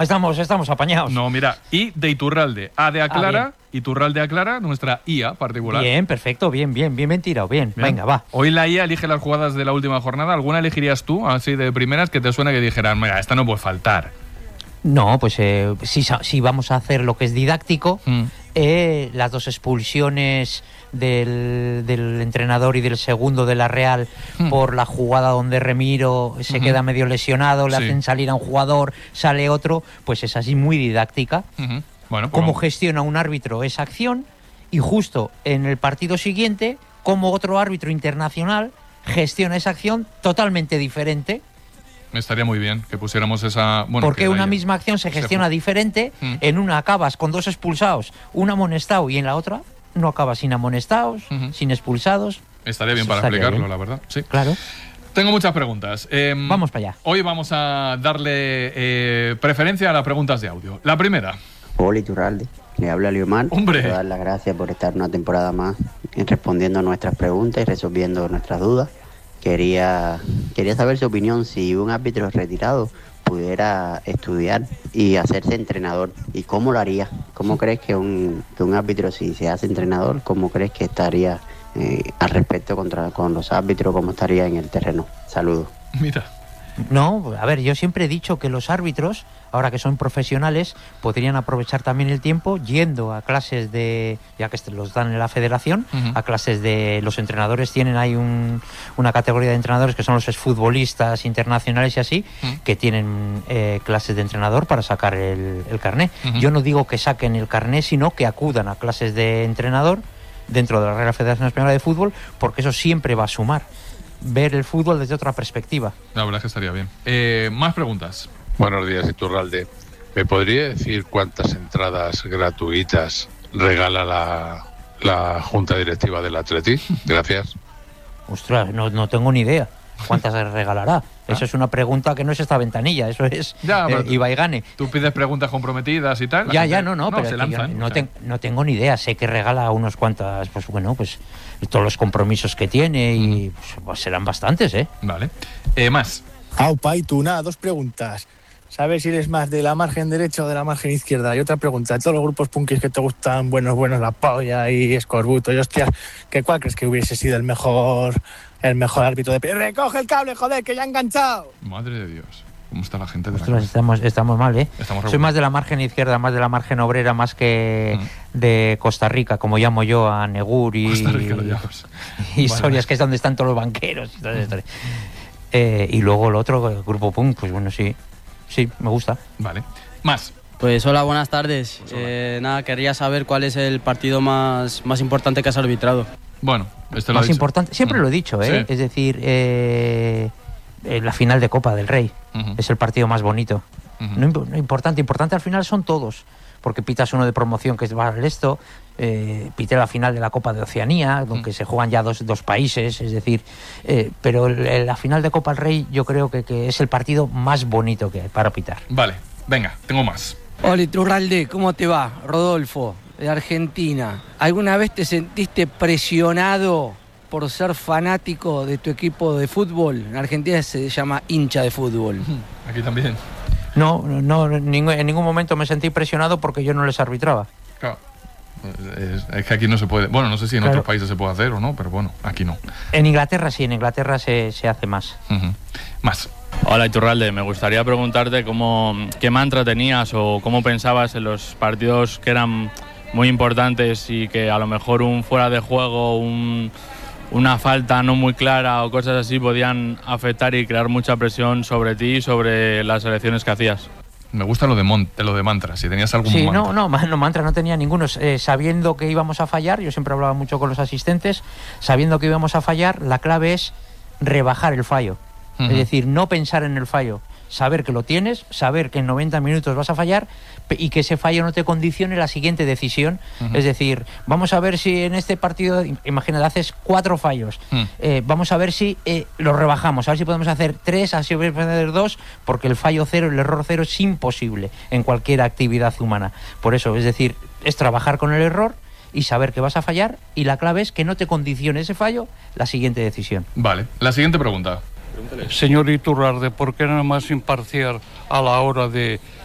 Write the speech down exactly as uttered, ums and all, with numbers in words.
Estamos, estamos apañados. No, mira, I de Iturralde, A de Aclara, ah, Iturralde Aclara, nuestra I A particular. Bien, perfecto, bien, bien, bien, bien tirado, bien. bien. Venga, va. Hoy la I A elige las jugadas de la última jornada. ¿Alguna elegirías tú, así de primeras, que te suena que dijeran, mira, esta no puede faltar? No, pues eh, si, si vamos a hacer lo que es didáctico, mm. eh, las dos expulsiones del, del entrenador y del segundo de la Real mm. por la jugada donde Remiro se uh-huh. queda medio lesionado, le sí. hacen salir a un jugador, sale otro, pues es así muy didáctica. Uh-huh. Bueno, pues cómo vamos. gestiona un árbitro esa acción y justo en el partido siguiente, cómo otro árbitro internacional gestiona esa acción totalmente diferente. Me estaría muy bien que pusiéramos esa... Bueno, porque una misma acción se gestiona se... diferente. Mm. En una acabas con dos expulsados, un amonestado, y en la otra no acabas sin amonestados, uh-huh. sin expulsados. Estaría bien Eso para explicarlo, bien. la verdad. Sí. Claro. Tengo muchas preguntas. Eh, vamos para allá. Hoy vamos a darle eh, preferencia a las preguntas de audio. La primera. Hola, Iturralde. Le habla Liomar. Hombre. Quiero dar las gracias por estar una temporada más respondiendo a nuestras preguntas y resolviendo nuestras dudas. Quería, quería saber su opinión si un árbitro retirado pudiera estudiar y hacerse entrenador. ¿Y cómo lo haría? ¿Cómo crees que un, que un árbitro, si se hace entrenador, cómo crees que estaría eh, al respecto contra, con los árbitros, cómo estaría en el terreno? Saludos. Mira. No, a ver, yo siempre he dicho que los árbitros, ahora que son profesionales, podrían aprovechar también el tiempo yendo a clases de, ya que los dan en la federación, uh-huh. a clases de los entrenadores. Tienen ahí un, una categoría de entrenadores que son los exfutbolistas internacionales y así, uh-huh. que tienen eh, clases de entrenador para sacar el, el carné. Uh-huh. Yo no digo que saquen el carné, sino que acudan a clases de entrenador dentro de la Real Federación Española de Fútbol, porque eso siempre va a sumar. Ver el fútbol desde otra perspectiva. La verdad es que estaría bien. Eh, más preguntas. Buenos días, Iturralde. ¿Me podría decir cuántas entradas gratuitas regala la, la Junta Directiva del Atleti? Gracias. Ostras, no, no tengo ni idea. ¿Cuántas regalará? ¿Ah? Eso es una pregunta que no es esta ventanilla, eso es ya, eh, iba y gane. Tú pides preguntas comprometidas y tal. Ya, ya, no, no, no pero se lanzan, no, o sea. te, no tengo ni idea. Sé que regala unos cuantas, pues bueno, pues todos los compromisos que tiene y pues, pues serán bastantes, ¿eh? Vale. Eh, más. Aupa, y tú, nada, dos preguntas. ¿Sabes si eres más de la margen derecha o de la margen izquierda? Y otra pregunta, de todos los grupos punkis que te gustan, buenos, buenos, La Polla y Escorbuto y hostias, ¿qué cuál crees que hubiese sido el mejor el mejor árbitro de pie? ¡Recoge el cable, joder, que ya ha enganchado! Madre de Dios, ¿cómo está la gente de la Ostras, estamos, estamos mal, ¿eh? Estamos Soy más de la margen izquierda, más de la margen obrera, más que mm. de Costa Rica, como llamo yo a Negur y, Costa Rica lo llamas. y vale. Sorias, que es donde están todos los banqueros. Y, todo mm. eh, y luego el otro, el grupo punk, pues bueno, sí. Sí, me gusta. Vale. Más. Pues hola, buenas tardes. Pues hola. Eh, nada, quería saber cuál es el partido más, más importante que has arbitrado. Bueno, este lo más he dicho. importante, siempre mm. lo he dicho, ¿eh? Sí. Es decir, eh, la final de Copa del Rey uh-huh. es el partido más bonito. Uh-huh. No, no importante, importante al final son todos. Porque pitas uno de promoción que es esto, eh, pité la final de la Copa de Oceanía, donde mm. se juegan ya dos, dos países, es decir, eh, pero el, la final de Copa del Rey yo creo que, que es el partido más bonito que hay para pitar. Vale, venga, tengo más. Hola, Iturralde, ¿cómo te va? Rodolfo, de Argentina. ¿Alguna vez te sentiste presionado por ser fanático de tu equipo de fútbol? En Argentina se llama hincha de fútbol. Aquí también. No, no, ningún, en ningún momento me sentí presionado porque yo no les arbitraba. Claro. Es, es que aquí no se puede. Bueno, no sé si en claro. otros países se puede hacer o no, pero bueno, aquí no. En Inglaterra sí, en Inglaterra se, se hace más. Uh-huh. Más. Hola, Iturralde, me gustaría preguntarte cómo, qué mantra tenías o cómo pensabas en los partidos que eran muy importantes y que a lo mejor un fuera de juego, un... una falta no muy clara o cosas así podían afectar y crear mucha presión sobre ti y sobre las elecciones que hacías. Me gusta lo de, mon- lo de mantra, si tenías algún sí, mantra. Sí, no, no, no, mantra no tenía ninguno. Eh, sabiendo que íbamos a fallar, yo siempre hablaba mucho con los asistentes, sabiendo que íbamos a fallar, la clave es rebajar el fallo. Uh-huh. Es decir, no pensar en el fallo, saber que lo tienes, saber que en noventa minutos vas a fallar y que ese fallo no te condicione la siguiente decisión. Uh-huh. Es decir, vamos a ver si en este partido, imagínate, haces cuatro fallos, uh-huh. eh, vamos a ver si eh, los rebajamos, a ver si podemos hacer tres, así podemos hacer dos, porque el fallo cero, el error cero es imposible en cualquier actividad humana. Por eso, es decir, es trabajar con el error y saber que vas a fallar, y la clave es que no te condicione ese fallo la siguiente decisión. Vale, la siguiente pregunta. Señor Iturralde, ¿por qué no es más imparcial a la hora de